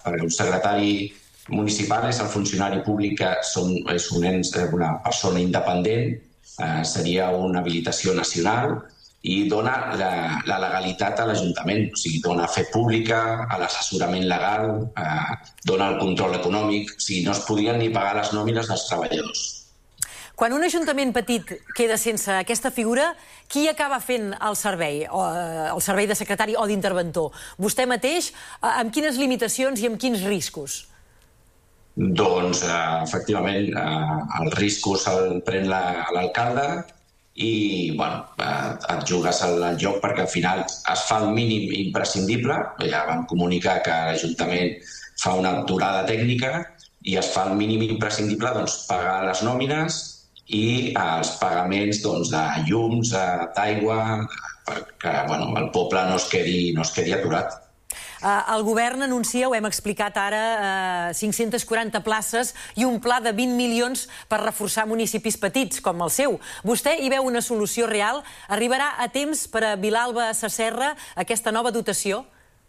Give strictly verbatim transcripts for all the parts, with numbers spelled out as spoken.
perquè un secretari municipal és el funcionari públic que són, és un ens, una persona independent, eh, seria una habilitació nacional i dona la, la legalitat a l'Ajuntament, o sigui, dona fe pública, a l'assessorament legal, eh, dona el control econòmic, o sigui, no es podien ni pagar les nòmines dels treballadors. Quan un ajuntament petit queda sense aquesta figura, qui acaba fent el servei, o, eh, el servei de secretari o d'interventor? Vostè mateix, eh, amb quines limitacions i amb quins riscos? Doncs, eh, efectivament, eh, els riscos el pren l'alcalde i, bueno, eh, et jugues al lloc perquè al final es fa el mínim imprescindible. Ja vam comunicar que l'Ajuntament fa una aturada tècnica i es fa el mínim imprescindible, doncs, pagar les nòmines i els pagaments, doncs, de llums, d'aigua, perquè, bueno, el poble no es quedi, no es quedi aturat. El govern anuncia, ho hem explicat ara, cinc-centes quaranta places i un pla de vint milions per reforçar municipis petits, com el seu. Vostè hi veu una solució real? Arribarà a temps per a Vilalba Sasserra aquesta nova dotació?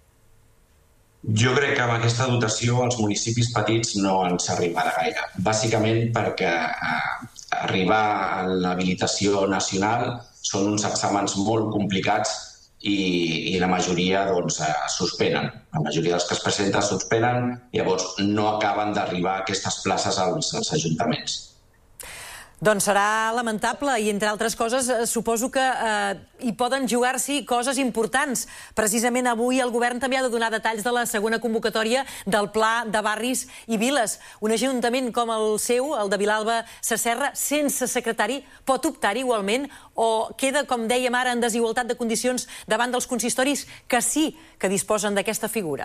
Jo crec que amb aquesta dotació als municipis petits no ens arribarà gaire. Bàsicament perquè eh, arribar a l'habilitació nacional són uns exàmens molt complicats i, i la majoria doncs, eh, suspenen. La majoria dels que es presenten suspenen, llavors no acaben d'arribar a aquestes places als, als ajuntaments. Doncs serà lamentable i, entre altres coses, eh, suposo que eh, hi poden jugar-s'hi coses importants. Precisament avui el govern també ha de donar detalls de la segona convocatòria del Pla de Barris i Viles. Un ajuntament com el seu, el de Vilalba Sasserra, sense secretari, pot optar igualment o queda, com dèiem ara, en desigualtat de condicions davant dels consistoris que sí que disposen d'aquesta figura?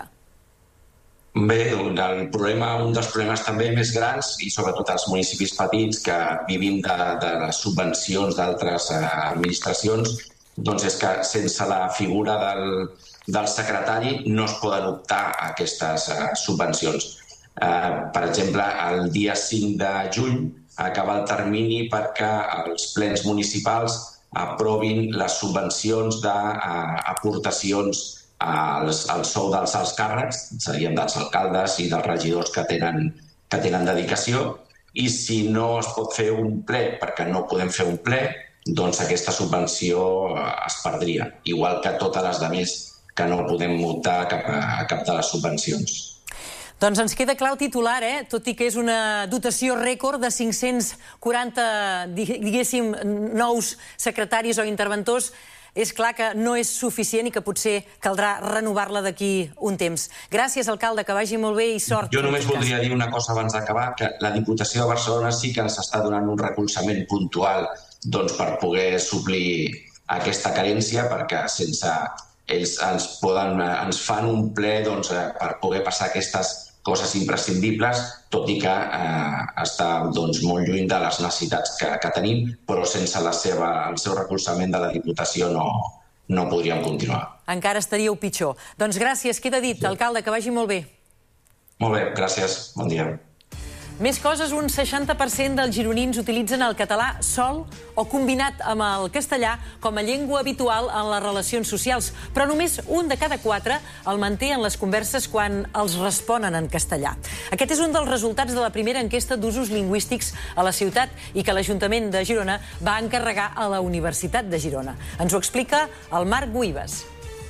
Bé, el problema, un dels problemes també més grans, i sobretot als municipis petits que vivim de, de les subvencions d'altres eh, administracions, doncs és que sense la figura del, del secretari no es poden optar a aquestes eh, subvencions. Eh, per exemple, el dia cinc de juny acaba el termini perquè els plens municipals aprovin les subvencions d'aportacions al sou dels alts càrrecs, serien dels alcaldes i dels regidors que tenen, que tenen dedicació, i si no es pot fer un ple perquè no podem fer un ple, doncs aquesta subvenció es perdria, igual que totes les altres que no podem optar a cap, a cap de les subvencions. Doncs ens queda clar el titular, eh? Tot i que és una dotació rècord de cinc-cents quaranta, diguéssim, nous secretaris o interventors, és clar que no és suficient i que potser caldrà renovar-la d'aquí un temps. Gràcies, alcalde, que vagi molt bé i sort. Jo només voldria dir una cosa abans d'acabar, que la Diputació de Barcelona sí que ens està donant un recolzament puntual doncs, per poder suplir aquesta carència, perquè sense ells ens, poden, ens fan un ple doncs, per poder passar aquestes coses imprescindibles, tot i que eh, està doncs, molt lluny de les necessitats que, que tenim, però sense la seva, el seu recolzament de la Diputació no, no podríem continuar. Encara estaríeu pitjor. Doncs gràcies, queda dit, sí. Alcalde, que vagi molt bé. Molt bé, gràcies, bon dia. Més coses, un seixanta per cent dels gironins utilitzen el català sol o combinat amb el castellà com a llengua habitual en les relacions socials, però només un de cada quatre el manté en les converses quan els responen en castellà. Aquest és un dels resultats de la primera enquesta d'usos lingüístics a la ciutat i que l'Ajuntament de Girona va encarregar a la Universitat de Girona. Ens ho explica el Marc Guibas.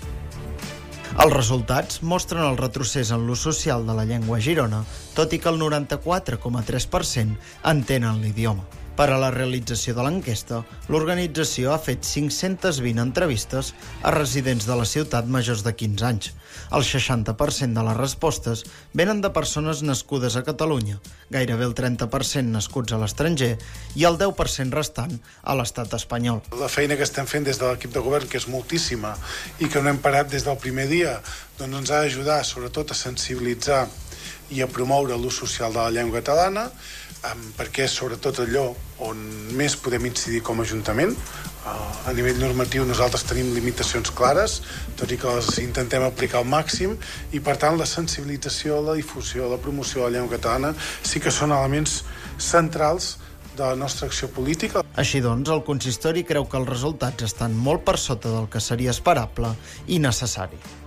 Els resultats mostren el retrocés en l'ús social de la llengua a Girona, tot i que el noranta-quatre coma tres per cent entenen l'idioma. Per a la realització de l'enquesta, l'organització ha fet cinc-centes vint entrevistes a residents de la ciutat majors de quinze anys. El seixanta per cent de les respostes venen de persones nascudes a Catalunya, gairebé el trenta per cent nascuts a l'estranger i el deu per cent restant a l'estat espanyol. La feina que estem fent des de l'equip de govern, que és moltíssima i que no hem parat des del primer dia, doncs ens ha d'ajudar sobretot a sensibilitzar i a promoure l'ús social de la llengua catalana, perquè és sobretot allò on més podem incidir com a Ajuntament. A nivell normatiu nosaltres tenim limitacions clares, tot i que les intentem aplicar al màxim, i per tant la sensibilització, la difusió, la promoció de la llengua catalana sí que són elements centrals de la nostra acció política. Així doncs, el consistori creu que els resultats estan molt per sota del que seria esperable i necessari.